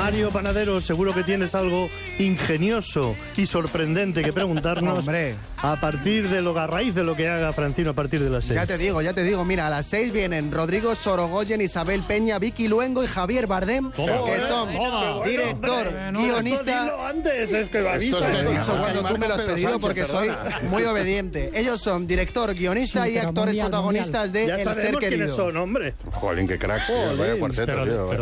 Mario Panadero, seguro que tienes algo ingenioso y sorprendente que preguntarnos. Hombre. A raíz de lo que haga Francino a partir de las 6. Ya te digo, mira, a las 6 vienen Rodrigo Sorogoyen, Isabel Peña, Vicky Luengo y Javier Bardem, que son director, guionista... Dilo antes, es que lo aviso. Esto lo he dicho cuando tú me lo has pedido porque soy muy obediente. Ellos son director, guionista y actores protagonistas de El Ser Querido. ¿Quiénes son, hombre? Jolín, qué cracks, vaya cuarteto, tío.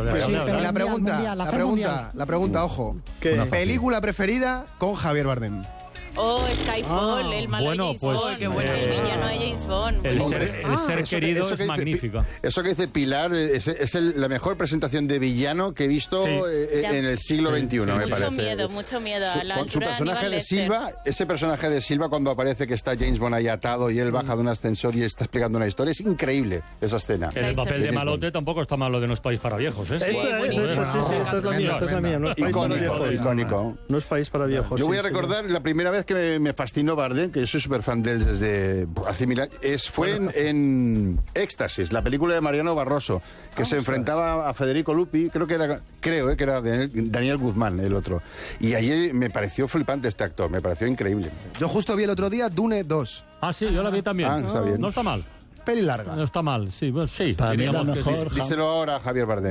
La pregunta, ojo. Película preferida con Javier Bardem. Oh, Skyfall, el malo de James Bond. Qué bueno, el villano de James Bond. El ser querido es magnífico. Eso que dice Pilar es la mejor presentación de villano que he visto en el siglo XXI, me parece. Mucho miedo. A la con su personaje de Silva, ese personaje de Silva cuando aparece que está James Bond ahí atado y él baja de un ascensor y está explicando una historia, es increíble esa escena. El papel de malote tampoco está malo de No es país para viejos, ¿eh? Esta es la mía. No es país para viejos. Icónico. No es país para viejos. Yo voy a recordar la primera vez que me fascinó Bardem, que yo soy súper fan de él desde hace 1000 años, fue en Éxtasis, la película de Mariano Barroso, que se enfrentaba a Federico Lupi, creo que era Daniel Guzmán, el otro. Y allí me pareció flipante este actor, me pareció increíble. Yo justo vi el otro día Dune 2. Ah, sí, yo la vi también. Está bien. No está mal. Peli larga. No está mal, sí. Bueno, sí, diríamos que sí. Díselo ahora a Javier Bardem.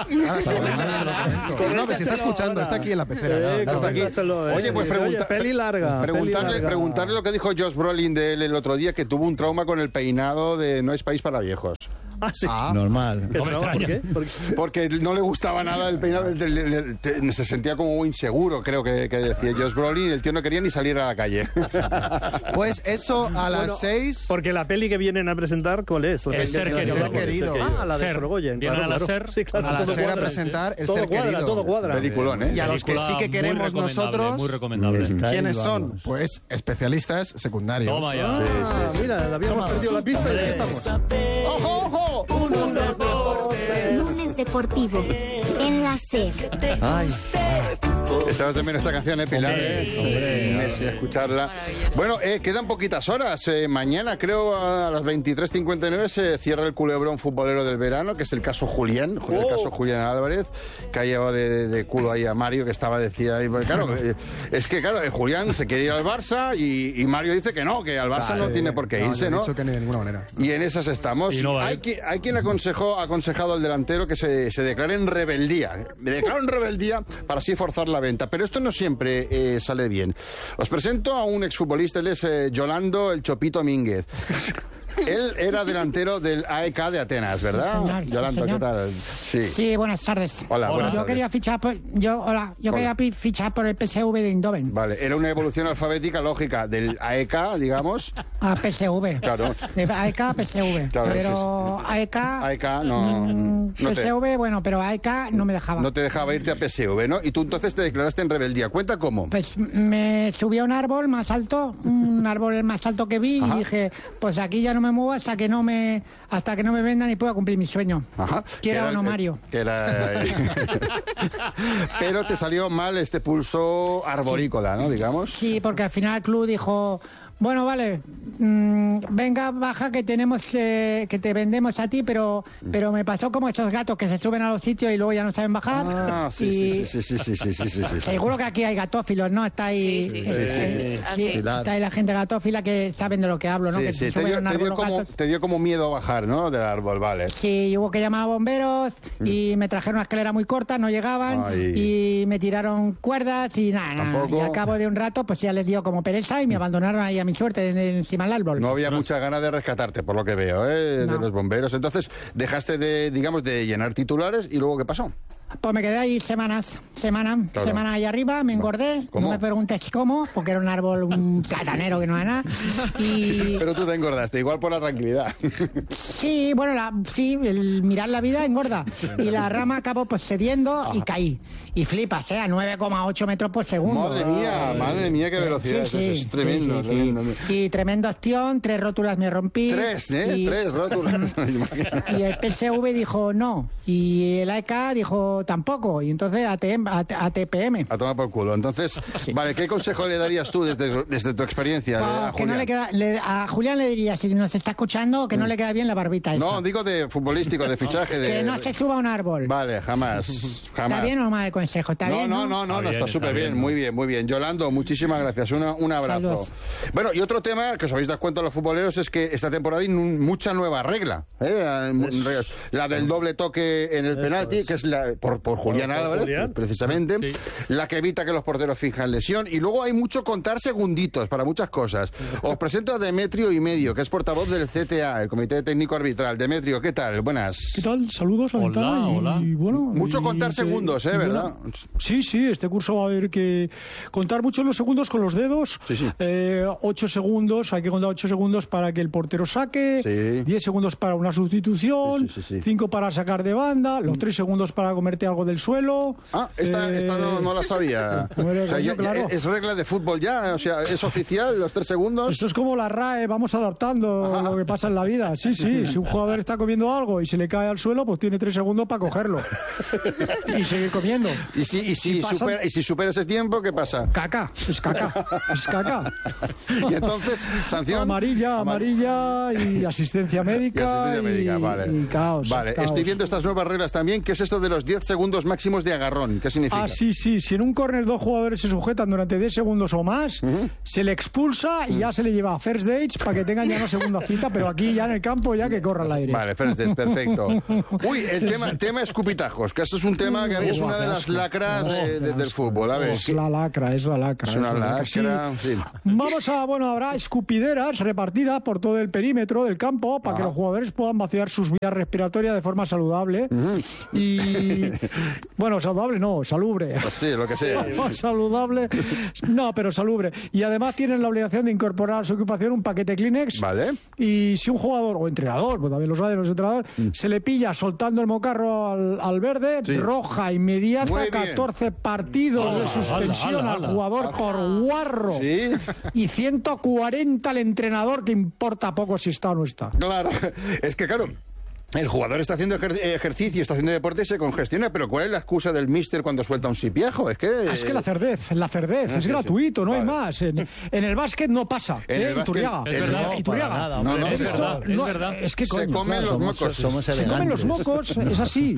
No, que se está escuchando, está aquí en la pecera. Está aquí. Oye, pues peli larga. Preguntarle lo que dijo Josh Brolin de él el otro día, que tuvo un trauma con el peinado de No es país para viejos. Ah, sí. Normal. ¿Por qué? Porque no le gustaba nada el peinado, se sentía como muy inseguro, creo que decía Josh Brolin, el tío no quería ni salir a la calle. Pues eso a las 6... Porque la peli que vienen a presentar, ¿cuál es? El Ser Querido. Ah, la de Sorogoyen. Vienen a la SER. Sí, claro, a la SER a presentar El Ser Querido. Todo cuadra. Peliculón, ¿eh? Y a los que sí que queremos nosotros... Muy recomendable. ¿Quiénes son? Pues especialistas secundarios. Toma ya. Mira, habíamos perdido la pista y aquí estamos. ¡Ojo, ojo! Lunes Deportivo en la SER. Ay. Echabas de menos esta canción, Pilar. Sí, escucharla. Bueno, quedan poquitas horas. Mañana, creo, a las 23:59 se cierra el culebrón futbolero del verano, que es el caso Julián, el caso Julián Álvarez, que ha llevado de culo ahí a Mario, que decía, claro, es que claro, Julián se quiere ir al Barça y Mario dice que no, que al Barça no tiene por qué irse, ¿no? Dicho que ni de ninguna manera. Y en esas estamos. Hay quien ha aconsejado al delantero que se declare en rebeldía. Me declaro en rebeldía para así forzar la venta. Pero esto no siempre sale bien. Os presento a un exfutbolista, él es Yolando el Chopito Mínguez. Él era delantero del AEK de Atenas, ¿verdad? Sí, señor, Yolanda, sí, ¿qué tal? Sí, buenas tardes. Hola, buenas tardes. Quería fichar quería fichar por el PSV de Eindhoven. Vale, era una evolución alfabética lógica del AEK, digamos. A PSV. Claro. De AEK a PSV. Claro, pero sí. AEK no... PSV, bueno, pero AEK no me dejaba. No te dejaba irte a PSV, ¿no? Y tú entonces te declaraste en rebeldía. Cuenta cómo. Pues me subí a un árbol más alto que vi. Ajá. Y dije, pues aquí ya no me muevo hasta que no me vendan y pueda cumplir mi sueño. Ajá. Quiera o no, Mario. Pero te salió mal este pulso arborícola, ¿no? Digamos. Sí, porque al final el club dijo... Bueno, vale, venga, baja que tenemos que te vendemos a ti, pero me pasó como estos gatos que se suben a los sitios y luego ya no saben bajar. Ah, sí. Seguro que aquí hay gatófilos, ¿no? Está ahí, está ahí la gente gatófila que saben de lo que hablo, ¿no? Sí, te dio como miedo bajar, ¿no? Del árbol, vale. Sí, hubo que llamar a bomberos y me trajeron una escalera muy corta, no llegaban. Ay. Y me tiraron cuerdas y nada. Y al cabo de un rato pues ya les dio como pereza y me abandonaron ahí a mi suerte encima del árbol. No había mucha ganas de rescatarte, por lo que veo, de los bomberos. Entonces, dejaste de llenar titulares y luego, ¿qué pasó? Pues me quedé ahí semana ahí arriba, me engordé. ¿Cómo? No me preguntes cómo, porque era un árbol, un platanero que no era nada. Pero tú te engordaste, igual por la tranquilidad. Sí, bueno, el mirar la vida engorda. Y la rama acabó pues cediendo y caí. Y flipas, a 9,8 metros por segundo. Madre mía, qué velocidad. Sí, es tremendo, tremendo. Y tremendo ostión, 3 rótulas me rompí. 3 rótulas. Y el PSV dijo no. Y el AEK dijo pero tampoco. Y entonces ATPM. A tomar por culo. Entonces, vale, ¿qué consejo le darías tú desde tu experiencia a que no Julián? le queda, a Julián le diría, si nos está escuchando, que no le queda bien la barbita esa. No, digo de futbolístico, de fichaje. Que no se suba a un árbol. Vale, jamás. ¿Está bien o mal el consejo? ¿Está bien? No, está súper bien, muy bien. Yolando, muchísimas gracias. Un abrazo. Saludos. Bueno, y otro tema que os habéis dado cuenta los futboleros es que esta temporada hay mucha nueva regla. La del doble toque en el penalti, que es por Julián Álvarez, precisamente. Sí. La que evita que los porteros finjan lesión. Y luego hay mucho contar segunditos para muchas cosas. Os presento a Demetrio y Medio, que es portavoz del CTA, el Comité Técnico Arbitral. Demetrio, ¿qué tal? Buenas. ¿Qué tal? Saludos a Hola. Y bueno, mucho contar segundos, ¿verdad? Sí, este curso va a haber que contar mucho los segundos con los dedos. Sí. 8 segundos, hay que contar 8 segundos para que el portero saque, 10 segundos para una sustitución, 5 para sacar de banda, los 3 segundos para comerte algo del suelo. Esta no la sabía. O sea, claro. ¿Es regla de fútbol ya? O sea, ¿es oficial los 3 segundos? Esto es como la RAE, vamos adaptando lo que pasa en la vida. Sí, si un jugador está comiendo algo y se le cae al suelo, pues tiene 3 segundos para cogerlo y seguir comiendo. ¿Y si supera ese tiempo, qué pasa? Es caca. Y entonces, sanción. Amarilla y asistencia médica. Vale. Y caos. Vale, caos. Estoy viendo estas nuevas reglas también. ¿Qué es esto de los 10 segundos máximos de agarrón? ¿Qué significa? Sí. Si en un córner 2 jugadores se sujetan durante 10 segundos o más, se le expulsa y ya se le lleva a first dates para que tengan ya una segunda cita, pero aquí ya en el campo ya que corra al aire. Vale, first dates, perfecto. Uy, el tema escupitajos, que esto es un tema que a mí es una de las lacras del fútbol. A ver, es la lacra. Es una lacra, sí. Vamos habrá escupideras repartidas por todo el perímetro del campo para que los jugadores puedan vaciar sus vías respiratorias de forma saludable. Y, bueno, saludable no, salubre. Sí, lo que sea. Saludable, no, pero salubre. Y además tienen la obligación de incorporar a su equipación un paquete Kleenex. Vale. Y si un jugador, o entrenador, pues también lo saben los entrenadores, se le pilla soltando el mocarro al verde, roja inmediata, 14 partidos de suspensión al jugador por guarro. Sí. Y 140 al entrenador, que importa poco si está o no está. Claro, es que claro, el jugador está haciendo ejercicio, está haciendo deporte y se congestiona, pero ¿cuál es la excusa del míster cuando suelta un sipiejo? Es que la cerdez es gratuito, no hay más. En el básquet no pasa. Iturriaga. Es verdad. Iturriaga. Es verdad. Es que se comen los mocos. Se comen los mocos, es así.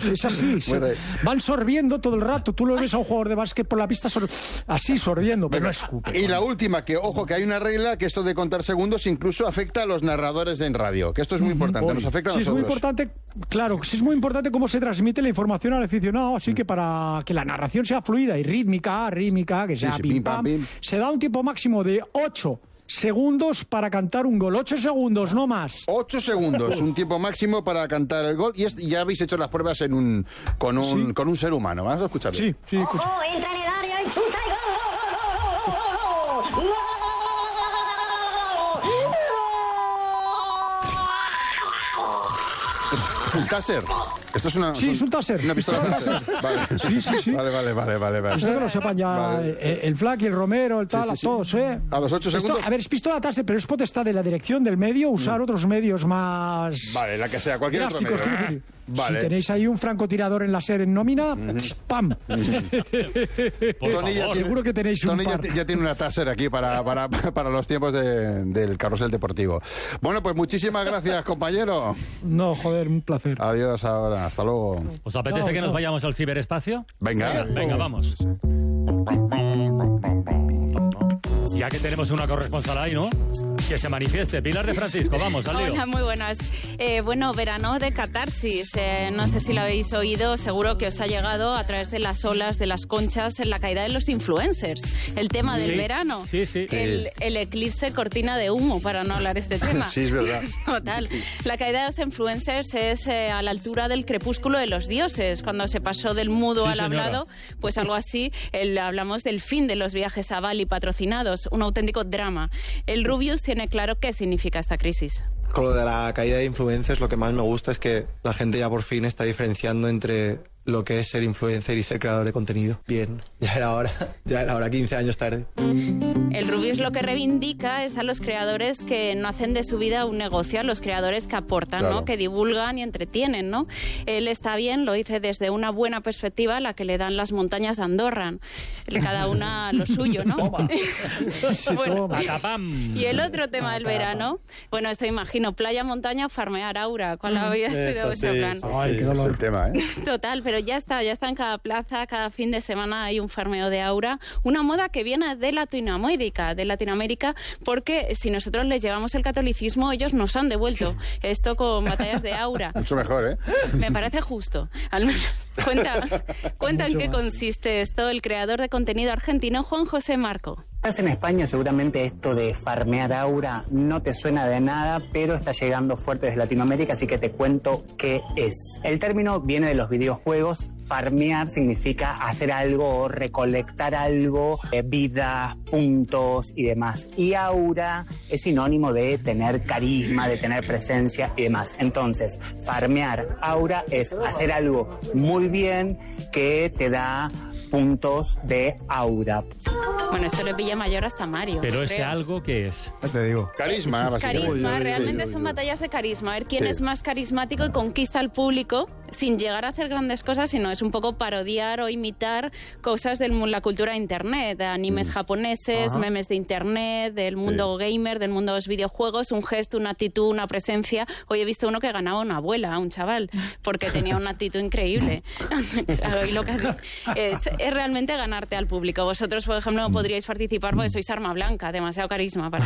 Van sorbiendo todo el rato. Tú lo ves a un jugador de básquet por la pista así sorbiendo, pero no escupe. Y la última, que ojo, que hay una regla que esto de contar segundos incluso afecta a los narradores en radio, que esto es muy importante, nos afecta a nosotros. Es muy importante. Claro, sí es muy importante cómo se transmite la información al aficionado, así que para que la narración sea fluida y rítmica, que sea pim pam, se da un tiempo máximo de 8 segundos para cantar un gol. 8 segundos, no más. 8 segundos, un tiempo máximo para cantar el gol. Y ya habéis hecho las pruebas con un ser humano. ¿Vamos a escucharlo? Sí, escucha. ¡Ojo! Entra en el área y chuta y gol. ¿Es un taser? Esto es una... Sí, es un taser. Una pistola taser. Vale. Sí. Vale. Esto que lo sepan ya el Flack y el Romero, el tal, sí. todos, A los 8 segundos... A ver, es pistola taser, pero es potestad de la dirección del medio usar otros medios más... Vale, la que sea, cualquier otro medio. Vale. Si tenéis ahí un francotirador en láser en nómina, ¡pam! Seguro que tenéis un par. Ya tiene una taser aquí para los tiempos del carrusel deportivo. Bueno, pues muchísimas gracias, compañero. No, joder, un placer. Adiós ahora, hasta luego. ¿Os apetece que nos vayamos al ciberespacio? Venga. Venga, vamos. Ya que tenemos una corresponsal ahí, ¿no? Que se manifieste. Pilar de Francisco, vamos, al lío. Hola, muy buenas. Bueno, verano de catarsis. No sé si lo habéis oído, seguro que os ha llegado a través de las olas, de las conchas, en la caída de los influencers. El tema del verano. Sí. El eclipse cortina de humo, para no hablar de este tema. Sí, es verdad. Total. La caída de los influencers es a la altura del crepúsculo de los dioses. Cuando se pasó del mudo al hablado, pues algo así. Hablamos del fin de los viajes a Bali patrocinados. Un auténtico drama. El Rubius tiene claro qué significa esta crisis. Con lo de la caída de influencers, lo que más me gusta es que la gente ya por fin está diferenciando entre lo que es ser influencer y ser creador de contenido. Bien, ya era hora, 15 años tarde. El Rubius lo que reivindica es a los creadores que no hacen de su vida un negocio, a los creadores que aportan, claro, ¿no? Que divulgan y entretienen, ¿no? Él está bien, lo dice desde una buena perspectiva, la que le dan las montañas de Andorra. Cada una lo suyo, ¿no? Toma. Bueno, Toma. Y el otro tema del verano, bueno, esto imagino, playa, montaña, farmear, Aura. ¿Cuál había sido ese plan? Ay, qué dolor. Es el tema, ¿eh? Total, pero ya está en cada plaza, cada fin de semana hay un farmeo de Aura. Una moda que viene de Latinoamérica, porque si nosotros les llevamos el catolicismo, ellos nos han devuelto esto con batallas de Aura. Mucho mejor, ¿eh? Me parece justo. Al menos cuenta en qué consiste esto el creador de contenido argentino Juan José Marco. Estás en España, seguramente esto de farmear Aura no te suena de nada, pero está llegando fuerte desde Latinoamérica, así que te cuento qué es. El término viene de los videojuegos. Farmear significa hacer algo o recolectar algo, vida, puntos y demás. Y Aura es sinónimo de tener carisma, de tener presencia y demás. Entonces, farmear Aura es hacer algo muy bien que te da puntos de Aura. Bueno, esto le pilla mayor hasta Mario. Pero ese algo, ¿qué es? Te digo. Carisma, básicamente. Carisma, realmente son batallas de carisma. A ver quién es más carismático y conquista al público sin llegar a hacer grandes cosas, sino es un poco parodiar o imitar cosas de la cultura de Internet, de animes japoneses, memes de Internet, del mundo gamer, del mundo de los videojuegos, un gesto, una actitud, una presencia. Hoy he visto uno que ganaba una abuela, un chaval, porque tenía una actitud increíble. Lo que es realmente ganarte al público. Vosotros, por ejemplo, no podríais participar porque sois arma blanca, demasiado carisma para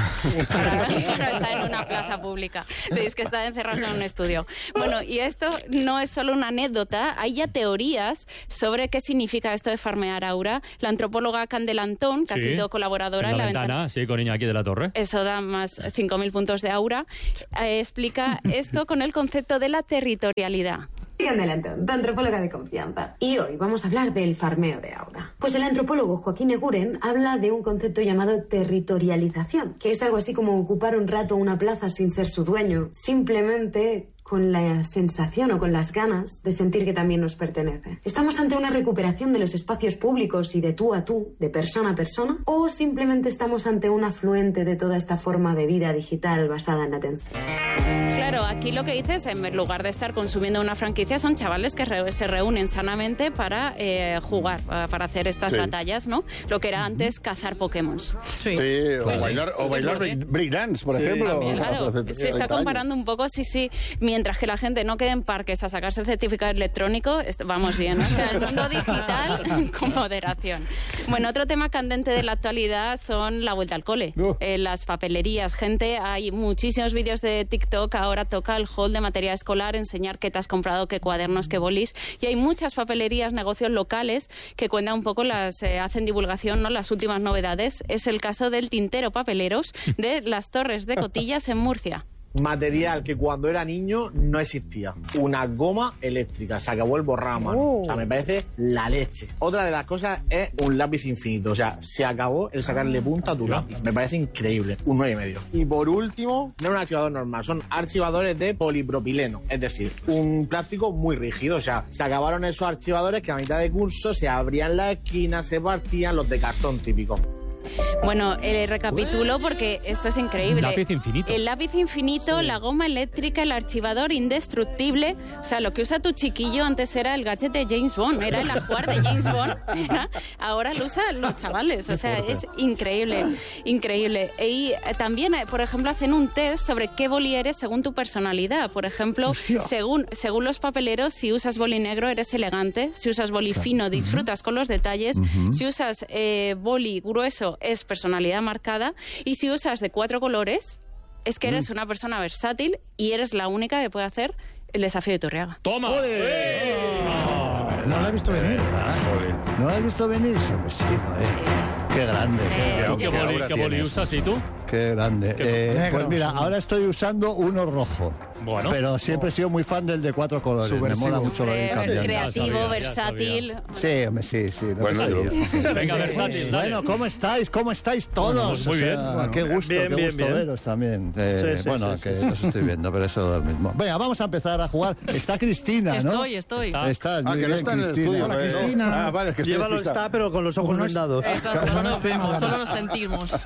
estar en una plaza pública. Tenéis que estar encerrados en un estudio. Bueno, y esto no es solo una anécdota, hay ya teorías sobre qué significa esto de farmear Aura. La antropóloga Candela Antón, que ha sido colaboradora en La Ventana, sí, con Iñaki de la Torre. Eso da más 5.000 puntos de Aura. Explica esto con el concepto de la territorialidad. Candela Antón, tu antropóloga de confianza. Y hoy vamos a hablar del farmeo de Aura. Pues el antropólogo Joaquín Eguren habla de un concepto llamado territorialización, que es algo así como ocupar un rato una plaza sin ser su dueño, simplemente con la sensación o con las ganas de sentir que también nos pertenece. ¿Estamos ante una recuperación de los espacios públicos y de tú a tú, de persona a persona? ¿O simplemente estamos ante un afluente de toda esta forma de vida digital basada en la atención? Claro, aquí lo que dices, en lugar de estar consumiendo una franquicia, son chavales que se reúnen sanamente para jugar, para hacer estas batallas, ¿no? Lo que era antes cazar Pokémon. Sí, o bailar breakdance, por ejemplo. También, claro. Se está comparando un poco, sí. Mientras que la gente no quede en parques a sacarse el certificado electrónico, vamos bien, ¿no? O sea, el mundo digital con moderación. Bueno, otro tema candente de la actualidad son la vuelta al cole, las papelerías. Gente, hay muchísimos vídeos de TikTok, ahora toca el haul de material escolar, enseñar qué te has comprado, qué cuadernos, qué bolis, y hay muchas papelerías, negocios locales que cuentan un poco, hacen divulgación, ¿no? Las últimas novedades. Es el caso del Tintero Papeleros de Las Torres de Cotillas en Murcia. Material que cuando era niño no existía. Una goma eléctrica. Se acabó el borrado a mano. O sea, me parece la leche. Otra de las cosas es un lápiz infinito. O sea, se acabó el sacarle punta a tu lápiz. Me parece increíble. Un 9,5. Y por último, no es un archivador normal. Son archivadores de polipropileno. Es decir, un plástico muy rígido. O sea, se acabaron esos archivadores que a mitad de curso se abrían las esquinas, se partían, los de cartón típicos. Bueno, recapitulo porque esto es increíble. Lápiz infinito. El lápiz infinito, la goma eléctrica, el archivador indestructible. O sea, lo que usa tu chiquillo antes era el gadget de James Bond, era el ajuar de James Bond. Ahora lo usan los chavales. O sea, es increíble, increíble. Y también, por ejemplo, hacen un test sobre qué boli eres según tu personalidad. Por ejemplo, según los papeleros, si usas boli negro eres elegante, si usas boli fino disfrutas con los detalles, si usas boli grueso es personalidad marcada, y si usas de 4 colores es que eres una persona versátil y eres la única que puede hacer el desafío de Turriaga. ¡Toma! No lo he visto venir, ¿verdad? ¿No lo has visto venir? Pues sí, qué grande. ¿Qué boli usas y tú? Qué grande. Pues mira, ahora estoy usando uno rojo. Bueno. Pero siempre he sido muy fan del de 4 colores. Subversivo. Me mola mucho lo de cambiar. Creativo, versátil. Sí, hombre, sí. Bueno, Venga, versátil, dale. Bueno, ¿cómo estáis? ¿Cómo estáis todos? Muy bien. O sea, qué gusto, Bien, qué bien, gusto bien. veros también. Sí, Bueno, sí, que sí. os estoy viendo, pero eso es lo mismo. Venga, vamos a empezar a jugar. Está Cristina, ¿no? Estoy. Estás, Ah, muy que no bien, está en el Cristina. estudio. Hola, ¿no? Cristina. Ah, vale, es que estoy Llévalo despistado. está, pero con los ojos vendados. Exacto, no nos vemos, solo nos sentimos.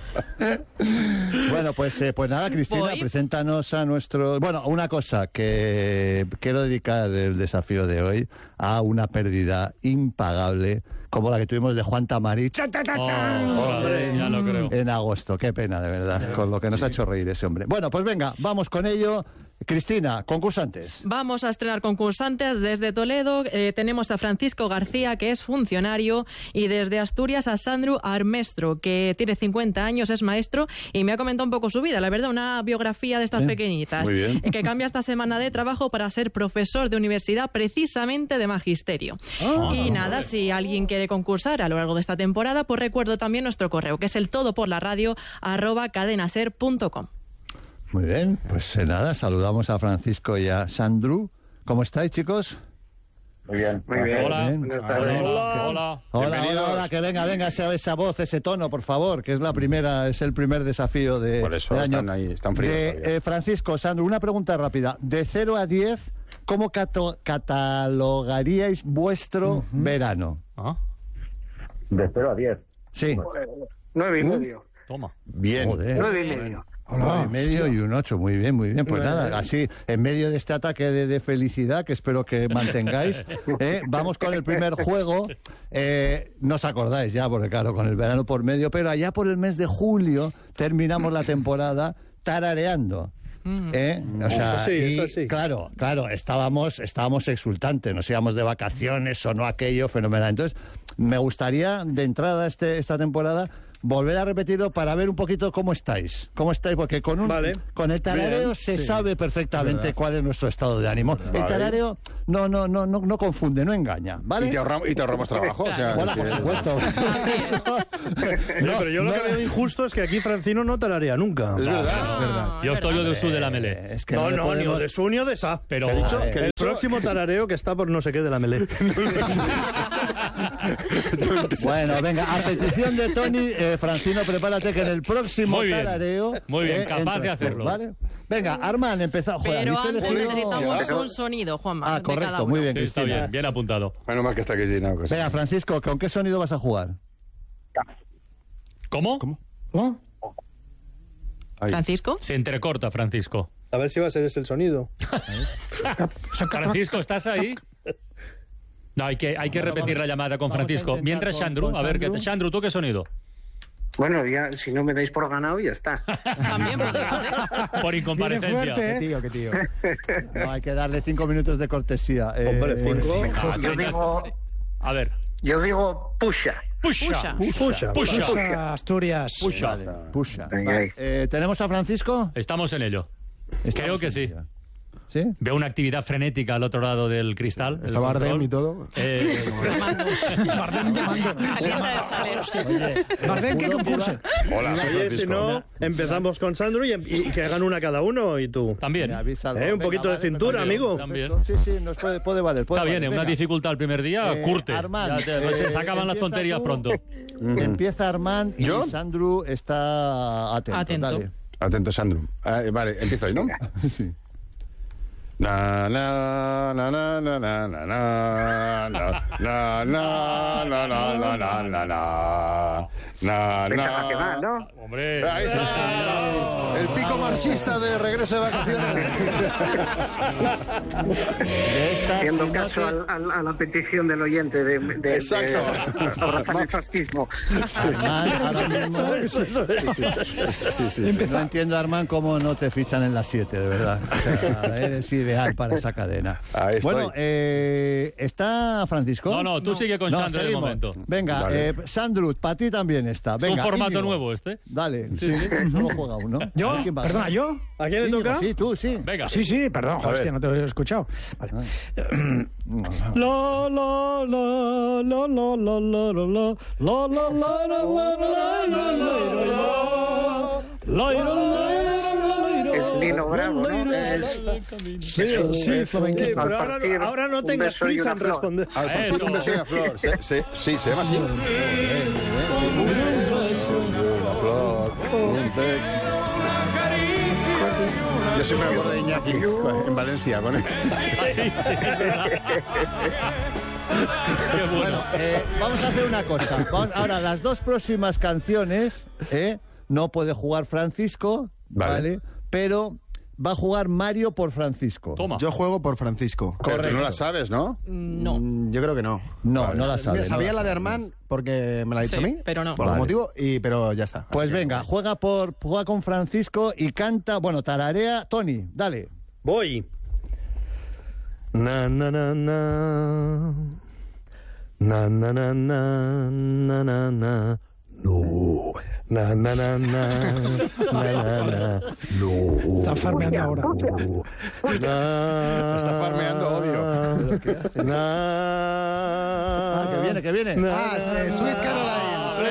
Bueno, pues nada, Cristina, Voy. preséntanos a nuestro... Bueno, una cosa, que quiero dedicar el desafío de hoy a una pérdida impagable como la que tuvimos de Juan Tamari. ¡Chan, chan, chan, chan! Joder, ya lo creo. En agosto. Qué pena, de verdad, con lo que nos ha hecho reír ese hombre. Bueno, pues venga, vamos con ello. Cristina, concursantes. Vamos a estrenar concursantes desde Toledo. Tenemos a Francisco García, que es funcionario, y desde Asturias a Sandro Armestro, que tiene 50 años, es maestro, y me ha comentado un poco su vida. La verdad, una biografía de estas pequeñitas. Muy bien. Que cambia esta semana de trabajo para ser profesor de universidad, precisamente de magisterio. Y nada, si alguien quiere concursar a lo largo de esta temporada, pues recuerdo también nuestro correo, que es el todoporlaradio@cadenaser.com. Muy bien, pues nada, saludamos a Francisco y a Sandro. ¿Cómo estáis, chicos? Muy bien. Hola. Bien. Buenas tardes. Hola. Hola, que venga esa voz, ese tono, por favor, que es el primer desafío de Por eso de año. están ahí, están fríos todavía. Francisco, Sandro, una pregunta rápida. De 0 a 10, ¿cómo catalogaríais vuestro verano? De 0 a 10. Sí. 9,5. Toma. Bien. Joder. 9,5. 9,5 y un 8, muy bien, muy bien. Pues nada, así, en medio de este ataque de felicidad, que espero que mantengáis, vamos con el primer juego. No os acordáis ya, porque claro, con el verano por medio, pero allá por el mes de julio terminamos la temporada tarareando. O sea, Es así. Claro, estábamos exultantes, nos íbamos de vacaciones, sonó aquello fenomenal. Entonces, me gustaría, de entrada esta temporada, volver a repetirlo para ver un poquito cómo estáis. Porque con el tarareo Bien, se sí. sabe perfectamente cuál es nuestro estado de ánimo. El tarareo no confunde, no engaña, ¿vale? Y te ahorramos trabajo. O sea, Bueno, por supuesto. Pero yo lo que veo injusto es que aquí Francino no tararea nunca. Es verdad. Es verdad. Yo estoy lo de su de la melé. Es que No, le ni podemos- o de su ni o de sa. Pero ¿Qué ha dicho? ¿Qué ha El próximo tarareo que está por no sé qué de la melé. Bueno, venga, a petición de Tony, Francino, prepárate que en el próximo Muy bien. tarareo... Muy bien, capaz entras de tú, hacerlo. ¿vale? Venga, Armand, empezó. Joder, Pero habéis antes elegido- necesitamos un sonido, Juanma. Ah, de cada correcto, uno. muy bien, Sí, está Cristina. bien, bien apuntado. Menos mal que está Cristina. Venga, Francisco, ¿con qué sonido vas a jugar? ¿Cómo? Francisco. Se entrecorta, Francisco. A ver si va a ser ese el sonido. Francisco, ¿estás ahí? No, hay que repetir la llamada con vamos a Francisco. intentar Mientras, con Sandro, a ver, Sandro. Sandro, ¿tú qué sonido? Bueno, ya, si no me dais por ganado, ya está. También podría ser. Por incomparecencia. Qué tío. No, hay que darle 5 minutos de cortesía. Hombre, 5. A ver. Yo digo pusha. Pusha. Asturias. Pusha. Pusha. Venga, ahí. ¿Tenemos a Francisco? Estamos en ello. Creo que sí. ¿Sí? Veo una actividad frenética al otro lado del cristal. Está Bardem y todo. Calienta de sales. Bardem, ¿qué concurso? Hola, soy Oye, si Francisco. no, empezamos con Sandro y que hagan una cada uno y tú. También. Me avisa algo. Un poquito de cintura, también, amigo. también. Sí, nos puede valer. Está bien, una Venga. dificultad el primer día, curte. Armand, Se acaban las empieza tonterías tú. pronto. Empieza Armand y ¿Yo? Sandro está atento. Atento. Dale. Atento, Sandro. Vale, empiezo hoy, ¿no? Sí. Na na na na na na na na na na na na na na na na na Venga, que va, ¿no? Hombre. Ahí está. El pico marxista de regreso de vacaciones. Haciendo caso a la petición del oyente de abrazar el fascismo. Armand, ahora mismo... No entiendo, Armand, cómo no te fichan en las 7, de verdad. O sea, eres ideal para esa cadena. Ahí estoy. Bueno, ¿está Francisco? No, tú sigue con Sandro de seguimos. momento. Venga, Dale. Sandro, para ti también está. Venga, es un formato Íñigo. nuevo este. Dale, sí, solo juega uno. ¿Yo? A ver quién va. Perdona, ¿yo? ¿A quién le Íñigo, toca? Sí, tú, sí. Venga. Sí, perdón, ver. hostia, no te lo he escuchado. Vale. Lino Bravo, ¿no? Sí, flamenquito. Pero ahora no tengas prisa en responder. Al partir un beso y una flor. Sí, se llama así. Una flor, un té. Yo siempre me acuerdo de Iñaki en Valencia con él. Bueno, vamos a hacer una cosa. Ahora, las dos próximas canciones no puede jugar Francisco, ¿vale? Pero va a jugar Mario por Francisco. Toma. Yo juego por Francisco. Correcto. Tú no la sabes, ¿no? No. Yo creo que no. No la sabes. Sabía la de Armand porque me la ha dicho a mí. Pero no. Por algún motivo, pero ya está. Pues venga, juega con Francisco y canta, tararea. Tony, dale. Voy. Na na na na. Na na na na na na na. No. Na na na na. Na na na. No. Está farmeando ahora. Está farmeando odio. Que viene. Sweet Caroline.